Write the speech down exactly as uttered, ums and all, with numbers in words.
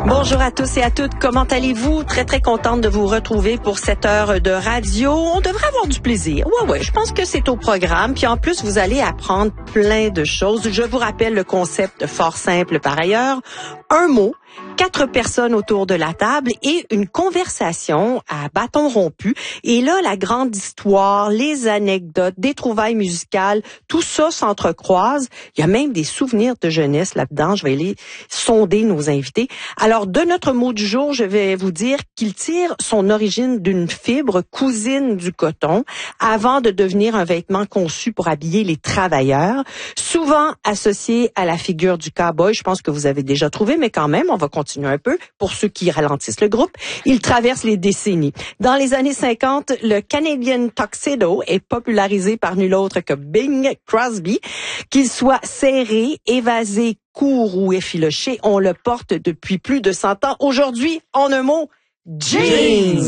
Bonjour à tous et à toutes. Comment allez-vous? Très, très contente de vous retrouver pour cette heure de radio. On devrait avoir du plaisir. Ouais, ouais, je pense que c'est au programme. Puis en plus, vous allez apprendre plein de choses. Je vous rappelle le concept fort simple par ailleurs. Un mot, quatre personnes autour de la table et une conversation à bâton rompu. Et là, la grande histoire, les anecdotes, des trouvailles musicales, tout ça s'entrecroise. Il y a même des souvenirs de jeunesse là-dedans. Je vais aller sonder nos invités. Alors, de notre mot du jour, je vais vous dire qu'il tire son origine d'une fibre cousine du coton avant de devenir un vêtement conçu pour habiller les travailleurs, souvent associé à la figure du cow-boy. Je pense que vous avez déjà trouvé, mais quand même, on va continuer un peu pour ceux qui ralentissent le groupe. Il traverse les décennies. Dans les années cinquante, le Canadian Tuxedo est popularisé par nul autre que Bing Crosby. Qu'il soit serré, évasé, court ou effiloché, on le porte depuis plus de cent ans. Aujourd'hui, en un mot, jeans!